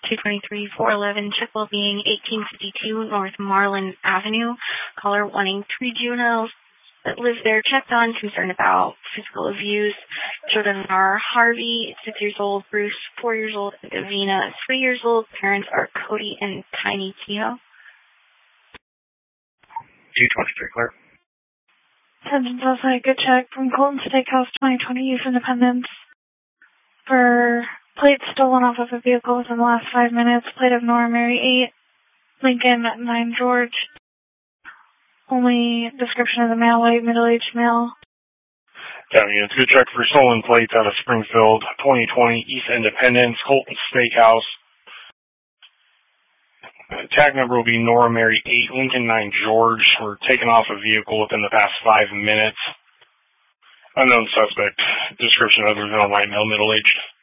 223-411, check well being 1852 North Marlin Avenue. Caller wanting 3 juveniles that live there checked on, concerned about physical abuse. Children are Harvey, 6 years old, Bruce, 4 years old, and Davina, 3 years old. Parents are Cody and Tiny Kehoe. 223, clear. Attention outside, good check from Colton Steakhouse 2020 Youth Independence for plates stolen off of a vehicle within the last 5 minutes. Plate of Nora Mary 8, Lincoln 9 George. Only description of the male, white, middle-aged male. It's good check for stolen plates out of Springfield 2020 East Independence, Colton Steakhouse. Tag number will be Nora Mary 8, Lincoln 9 George. We're taking off a vehicle within the past 5 minutes. Unknown suspect. Description other than a white male, middle-aged.